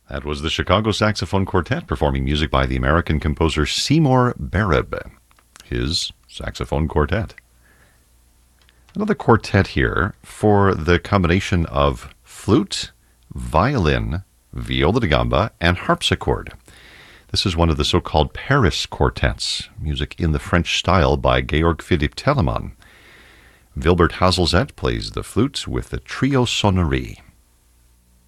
That was the Chicago Saxophone Quartet performing music by the American composer Seymour Barab, his saxophone quartet. Another quartet here for the combination of flute, violin, viola da gamba, and harpsichord. This is one of the so-called Paris quartets, music in the French style by Georg Philipp Telemann. Wilbert Hazelzet plays the flute with the Trio Sonnerie.